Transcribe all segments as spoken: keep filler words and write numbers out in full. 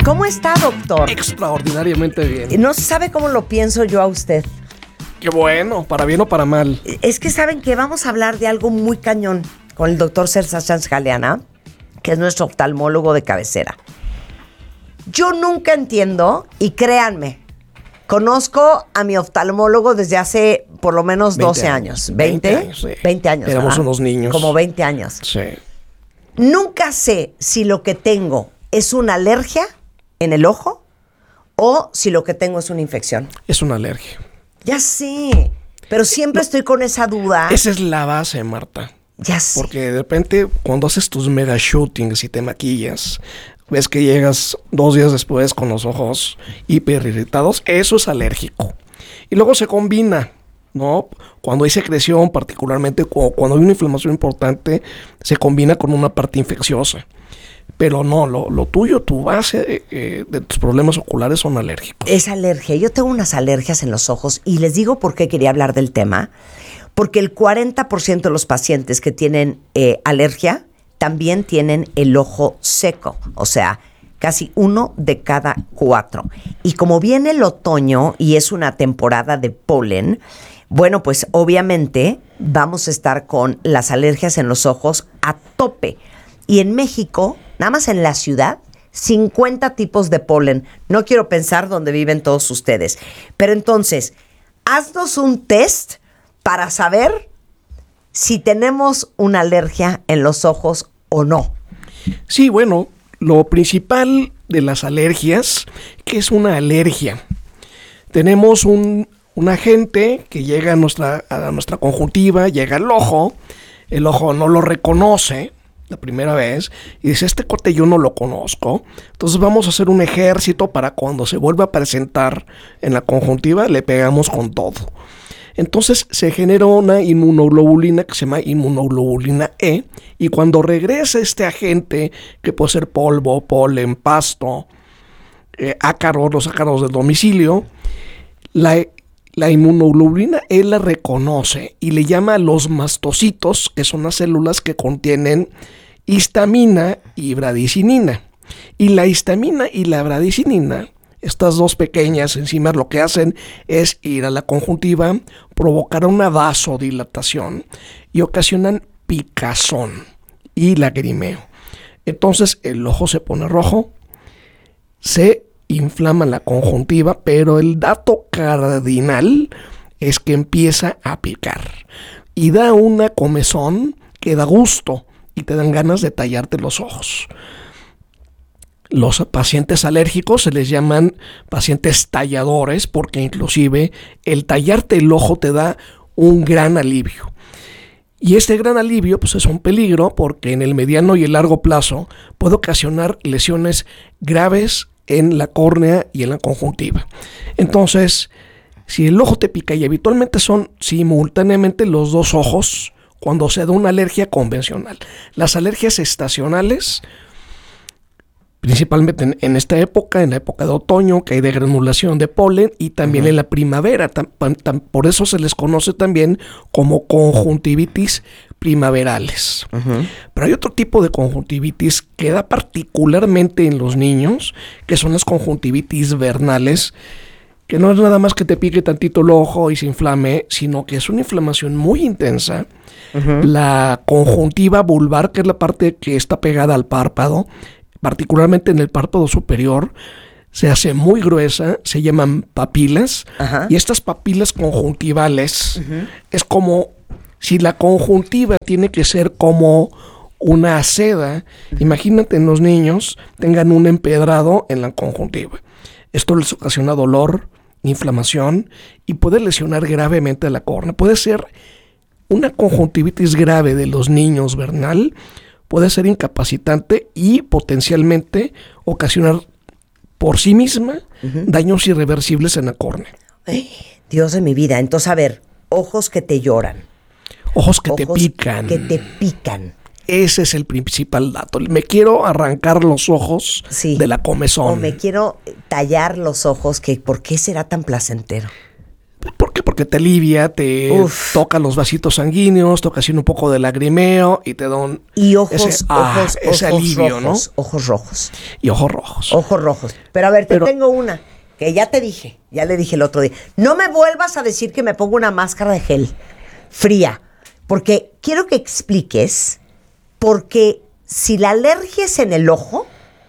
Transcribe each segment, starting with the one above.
¿Cómo está, doctor? Extraordinariamente bien. No sabe cómo lo pienso yo a usted. Qué bueno, para bien o para mal. Es que saben que vamos a hablar de algo muy cañón con el doctor César Sanz Galeana, que es nuestro oftalmólogo de cabecera. Yo nunca entiendo, y créanme, conozco a mi oftalmólogo desde hace por lo menos doce años. ¿veinte? veinte años, sí. veinte años. Éramos ¿verdad? unos niños. Como veinte años. Sí. Nunca sé si lo que tengo es una alergia en el ojo o si lo que tengo es una infección. Es una alergia. Ya sé, pero siempre no, estoy con esa duda. Esa es la base, Marta. Ya sé. Porque de repente cuando haces tus mega shootings y te maquillas, ves que llegas dos días después con los ojos hiper irritados, eso es alérgico. Y luego se combina, ¿no? Cuando hay secreción, particularmente cuando hay una inflamación importante, se combina con una parte infecciosa. Pero no, lo, lo tuyo, tu base eh, de tus problemas oculares son alérgicos. Es alergia. Yo tengo unas alergias en los ojos y les digo por qué quería hablar del tema. Porque el cuarenta por ciento de los pacientes que tienen eh, alergia también tienen el ojo seco. O sea, casi uno de cada cuatro. Y como viene el otoño y es una temporada de polen, bueno, pues obviamente vamos a estar con las alergias en los ojos a tope. Y en México, nada más en la ciudad, cincuenta tipos de polen. No quiero pensar dónde viven todos ustedes. Pero entonces, haznos un test para saber si tenemos una alergia en los ojos o no. Sí, bueno, lo principal de las alergias, ¿qué es una alergia? Tenemos un, un agente que llega a nuestra, a nuestra conjuntiva, llega al ojo, el ojo no lo reconoce la primera vez y dice, este corte yo no lo conozco, entonces vamos a hacer un ejército para cuando se vuelva a presentar en la conjuntiva le pegamos con todo. Entonces se genera una inmunoglobulina que se llama inmunoglobulina E y cuando regresa este agente, que puede ser polvo, polen, pasto, eh, ácaros, los ácaros del domicilio, la La inmunoglobulina E la reconoce y le llama a los mastocitos, que son las células que contienen histamina y bradicinina. Y la histamina y la bradicinina, estas dos pequeñas enzimas, lo que hacen es ir a la conjuntiva, provocar una vasodilatación y ocasionan picazón y lagrimeo. Entonces el ojo se pone rojo, se inflama la conjuntiva, pero el dato cardinal es que empieza a picar y da una comezón que da gusto y te dan ganas de tallarte los ojos. Los pacientes alérgicos se les llaman pacientes talladores porque inclusive el tallarte el ojo te da un gran alivio. Y este gran alivio pues es un peligro porque en el mediano y el largo plazo puede ocasionar lesiones graves en la córnea y en la conjuntiva. Entonces, si el ojo te pica, y habitualmente son simultáneamente los dos ojos cuando se da una alergia convencional. Las alergias estacionales, principalmente en, en esta época, en la época de otoño, que hay de granulación de polen, y también uh-huh. en la primavera. Tam, tam, por eso se les conoce también como conjuntivitis primaverales. Uh-huh. Pero hay otro tipo de conjuntivitis que da particularmente en los niños, que son las conjuntivitis vernales, que no es nada más que te pique tantito el ojo y se inflame, sino que es una inflamación muy intensa. Uh-huh. La conjuntiva vulvar, que es la parte que está pegada al párpado, particularmente en el párpado superior, se hace muy gruesa, se llaman papilas, uh-huh. y estas papilas conjuntivales uh-huh. es como si la conjuntiva tiene que ser como una seda. Uh-huh. Imagínate en los niños tengan un empedrado en la conjuntiva. Esto les ocasiona dolor, inflamación y puede lesionar gravemente a la córnea. Puede ser una conjuntivitis grave de los niños vernal, puede ser incapacitante y potencialmente ocasionar por sí misma uh-huh. daños irreversibles en la córnea. Ay, Dios de mi vida. Entonces, a ver, ojos que te lloran. Ojos que ojos te pican. que te pican. Ese es el principal dato. Me quiero arrancar los ojos sí. de la comezón. O me quiero tallar los ojos. Que, ¿por qué será tan placentero? ¿Por qué? porque te alivia, te Uf. toca los vasitos sanguíneos, toca así un poco de lagrimeo y te da un... Y ojos, ese, ojos, ah, ese ojos alivio, rojos, ¿no? Ojos rojos. Y ojos rojos. Ojos rojos. Pero a ver, te Pero, tengo una que ya te dije, ya le dije el otro día. No me vuelvas a decir que me pongo una máscara de gel fría, porque quiero que expliques, porque si la alergia es en el ojo,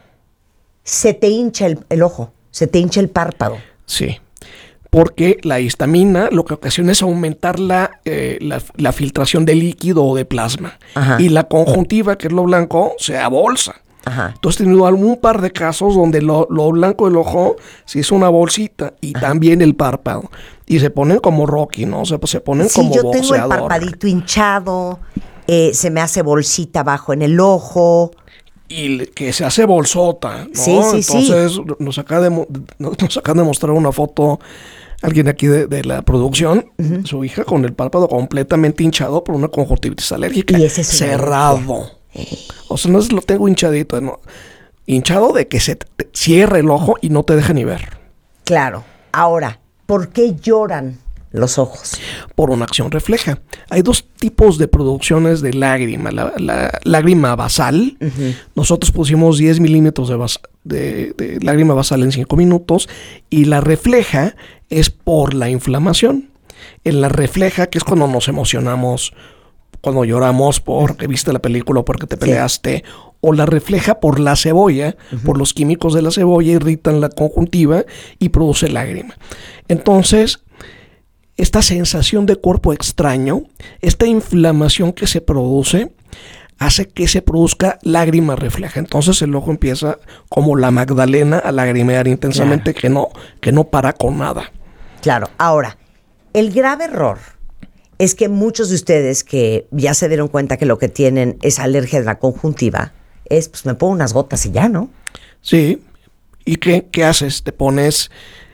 se te hincha el, el ojo, se te hincha el párpado. Sí. Porque la histamina lo que ocasiona es aumentar la, eh, la, la filtración de líquido o de plasma. Ajá. Y la conjuntiva, que es lo blanco, se abolsa. Ajá. Entonces he tenido algún par de casos donde lo, lo blanco del ojo se hizo una bolsita y Ajá. también el párpado. Y se ponen como Rocky, ¿no? O sea, pues se ponen sí, como boxeador. Sí, yo tengo el parpadito hinchado, eh, se me hace bolsita abajo en el ojo. Y que se hace bolsota, ¿no? Sí, sí, Entonces sí. nos acaba de, nos acaba de mostrar una foto alguien aquí de, de la producción, uh-huh. su hija con el párpado completamente hinchado por una conjuntivitis alérgica. Y ese es cerrado. O sea, no es lo tengo hinchadito, no. Hinchado de que se te cierra el ojo y no te deja ni ver. Claro. Ahora, ¿por qué lloran los ojos? Por una acción refleja. Hay dos tipos de producciones de lágrima. La, la lágrima basal. Uh-huh. Nosotros pusimos diez milímetros de, bas, de, de lágrima basal en cinco minutos. Y la refleja es por la inflamación. En la refleja, que es cuando nos emocionamos, cuando lloramos porque viste la película o porque te peleaste, sí. o la refleja por la cebolla, uh-huh. por los químicos de la cebolla irritan la conjuntiva y produce lágrima. Entonces, esta sensación de cuerpo extraño, esta inflamación que se produce, hace que se produzca lágrima refleja. Entonces el ojo empieza como la Magdalena a lagrimear intensamente, claro. que no, que no para con nada. Claro. Ahora, el grave error es que muchos de ustedes que ya se dieron cuenta que lo que tienen es alergia de la conjuntiva, es pues me pongo unas gotas y ya, ¿no? Sí. ¿Y qué, qué haces? Te pones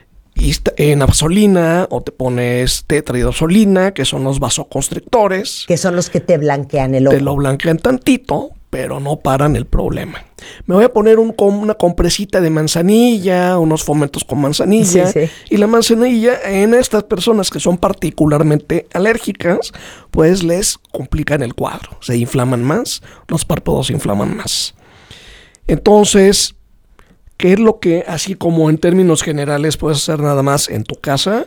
nafzolina o te pones tetraidrosolina, que son los vasoconstrictores. Que son los que te blanquean el ojo. Te lo blanquean tantito, pero no paran el problema. Me voy a poner un, una compresita de manzanilla, unos fomentos con manzanilla. Sí, sí. Y la manzanilla en estas personas que son particularmente alérgicas, pues les complican el cuadro. Se inflaman más, los párpados se inflaman más. Entonces, ¿qué es lo que, así como en términos generales, puedes hacer nada más en tu casa?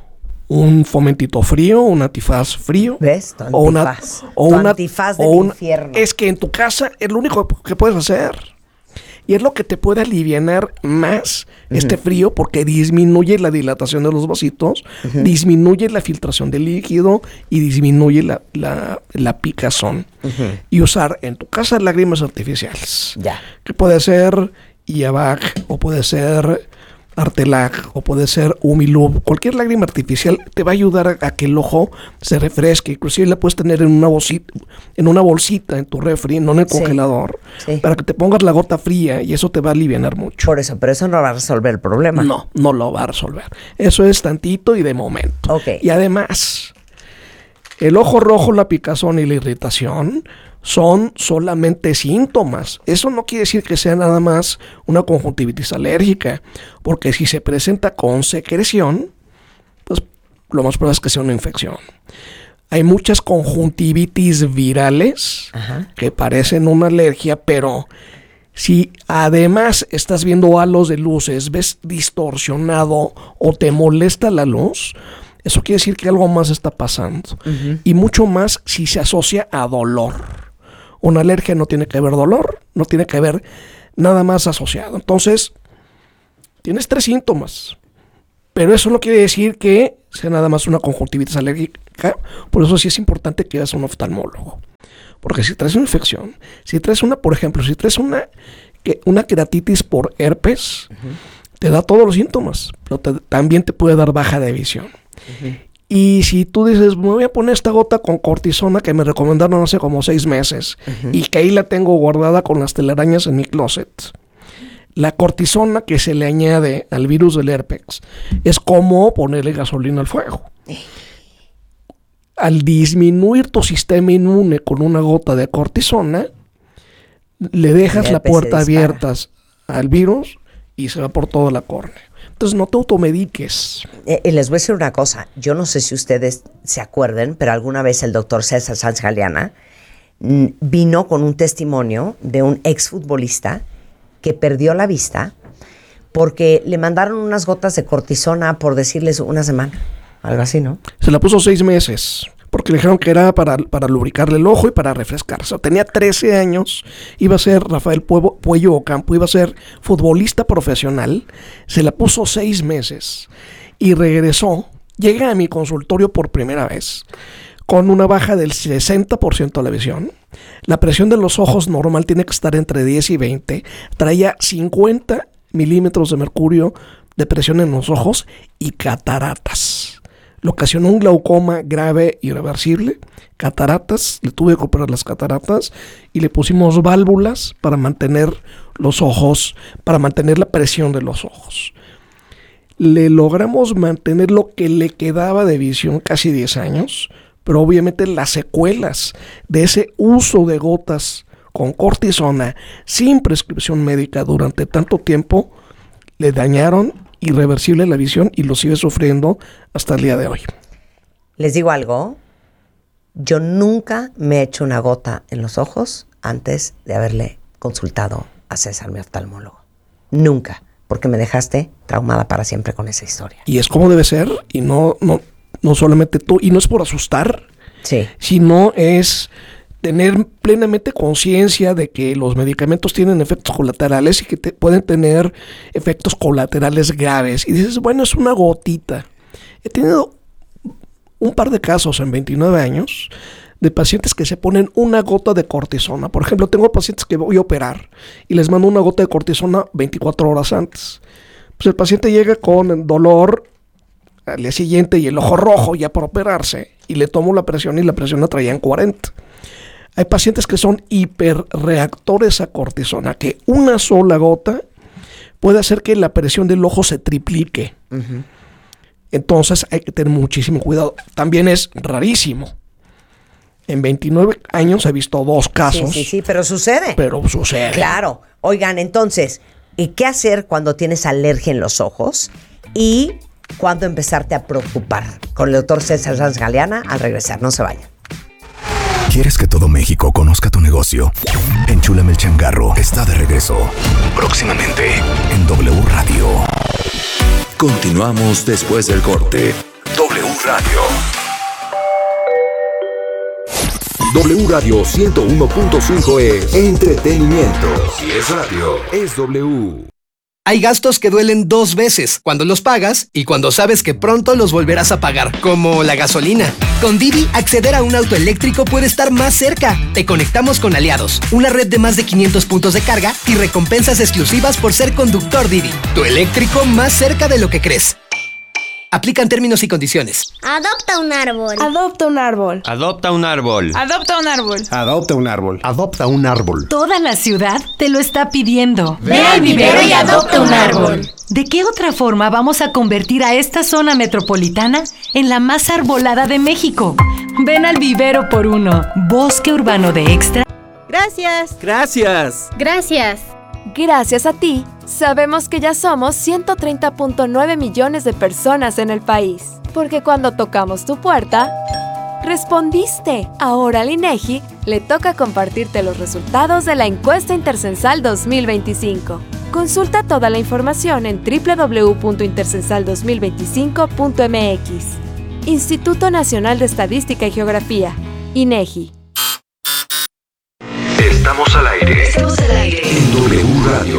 Un fomentito frío, un antifaz frío. ¿Ves? Tu o una, antifaz. O tu una, antifaz del o una, infierno. Es que en tu casa es lo único que puedes hacer. Y es lo que te puede alivianar más uh-huh. este frío, porque disminuye la dilatación de los vasitos, uh-huh. disminuye la filtración del líquido y disminuye la, la, la picazón. Uh-huh. Y usar en tu casa lágrimas artificiales. Ya. Que puede ser Iavac, o puede ser Artelac, o puede ser Umilub. Cualquier lágrima artificial te va a ayudar a, a que el ojo se refresque. Inclusive la puedes tener en una bolsita, en una bolsita en tu refri, no en el sí. congelador, sí. para que te pongas la gota fría y eso te va a aliviar mucho. Por eso, pero eso no va a resolver el problema. No, no lo va a resolver. Eso es tantito y de momento. Okay. Y además, el ojo rojo, la picazón y la irritación son solamente síntomas. Eso no quiere decir que sea nada más una conjuntivitis alérgica, porque si se presenta con secreción, pues lo más probable es que sea una infección. Hay muchas conjuntivitis virales Ajá. que parecen una alergia, pero si además estás viendo halos de luces, ves distorsionado o te molesta la luz, eso quiere decir que algo más está pasando. Uh-huh. Y mucho más si se asocia a dolor. Una alergia no tiene que ver dolor, no tiene que ver nada más asociado. Entonces, tienes tres síntomas, pero eso no quiere decir que sea nada más una conjuntivitis alérgica. Por eso sí es importante que vayas a un oftalmólogo. Porque si traes una infección, si traes una, por ejemplo, si traes una, una queratitis por herpes, uh-huh. te da todos los síntomas, pero te, también te puede dar baja de visión. Uh-huh. Y si tú dices, me voy a poner esta gota con cortisona que me recomendaron hace como seis meses uh-huh. y que ahí la tengo guardada con las telarañas en mi closet. La cortisona que se le añade al virus del herpes es como ponerle gasolina al fuego. Al disminuir tu sistema inmune con una gota de cortisona, le dejas la puerta abierta al virus y se va por toda la córnea. Entonces no te automediques. Eh, y les voy a decir una cosa. Yo no sé si ustedes se acuerden, pero alguna vez el doctor César Sanz Galeana mm, vino con un testimonio de un exfutbolista que perdió la vista porque le mandaron unas gotas de cortisona, por decirles, una semana. Algo así, ¿no? Se la puso seis meses, porque le dijeron que era para, para lubricarle el ojo y para refrescarse. Tenía trece años, iba a ser Rafael Puello, Puello Ocampo, iba a ser futbolista profesional. Se la puso seis meses y regresó. Llega a mi consultorio por primera vez con una baja del sesenta por ciento de la visión. La presión de los ojos normal tiene que estar entre diez y veinte. Traía cincuenta milímetros de mercurio de presión en los ojos y cataratas. Le ocasionó un glaucoma grave, irreversible, cataratas, le tuve que operar las cataratas y le pusimos válvulas para mantener los ojos, para mantener la presión de los ojos. Le logramos mantener lo que le quedaba de visión, casi diez años, pero obviamente las secuelas de ese uso de gotas con cortisona sin prescripción médica durante tanto tiempo le dañaron irreversible la visión y lo sigue sufriendo hasta el día de hoy. Les digo algo, yo nunca me he hecho una gota en los ojos antes de haberle consultado a César, mi oftalmólogo. Nunca, porque me dejaste traumada para siempre con esa historia. Y es como debe ser, y no, no, no solamente tú, y no es por asustar, sí, sino es tener plenamente conciencia de que los medicamentos tienen efectos colaterales y que te pueden tener efectos colaterales graves. Y dices, bueno, es una gotita. He tenido un par de casos en veintinueve años de pacientes que se ponen una gota de cortisona. Por ejemplo, tengo pacientes que voy a operar y les mando una gota de cortisona veinticuatro horas antes. Pues el paciente llega con dolor al día siguiente y el ojo rojo ya por operarse, y le tomo la presión y la presión la traía en cuarenta. Hay pacientes que son hiperreactores a cortisona, que una sola gota puede hacer que la presión del ojo se triplique. Uh-huh. Entonces hay que tener muchísimo cuidado. También es rarísimo. En veintinueve años he visto dos casos. Sí, sí, sí, pero sucede. Pero sucede. Claro. Oigan, entonces, ¿y qué hacer cuando tienes alergia en los ojos? Y cuándo empezarte a preocupar. Con el doctor César Sanz Galeana al regresar. No se vayan. ¿Quieres que todo México conozca tu negocio? Enchúlame el changarro está de regreso. Próximamente en W Radio. Continuamos después del corte. W Radio. W Radio ciento uno punto cinco es entretenimiento. Si es radio, es W. Hay gastos que duelen dos veces, cuando los pagas y cuando sabes que pronto los volverás a pagar, como la gasolina. Con Didi, acceder a un auto eléctrico puede estar más cerca. Te conectamos con Aliados, una red de más de quinientos puntos de carga y recompensas exclusivas por ser conductor Didi. Tu eléctrico más cerca de lo que crees. Aplican términos y condiciones. Adopta un árbol. Adopta un árbol. Adopta un árbol. Adopta un árbol. Adopta un árbol. Adopta un árbol. Toda la ciudad te lo está pidiendo. Ve al vivero y adopta un árbol. ¿De qué otra forma vamos a convertir a esta zona metropolitana en la más arbolada de México? Ven al vivero por uno. Bosque urbano de Extra. Gracias. Gracias. Gracias. Gracias a ti, sabemos que ya somos ciento treinta punto nueve millones de personas en el país. Porque cuando tocamos tu puerta, respondiste. Ahora al INEGI le toca compartirte los resultados de la encuesta Intercensal dos mil veinticinco. Consulta toda la información en doble u doble u doble u punto intercensal dos mil veinticinco punto m x. Instituto Nacional de Estadística y Geografía, INEGI. Estamos al aire. Estamos al aire. En W Radio.